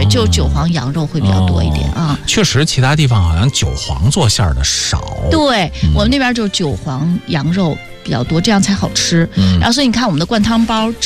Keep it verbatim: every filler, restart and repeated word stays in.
就韭黄羊肉会比较多一点、哦、啊。 确实，其他地方好像韭黄做馅儿的少。 对、 嗯、 我们那边就是韭黄羊肉比较多，这样才好吃。嗯、然后所以你看我们的灌汤包。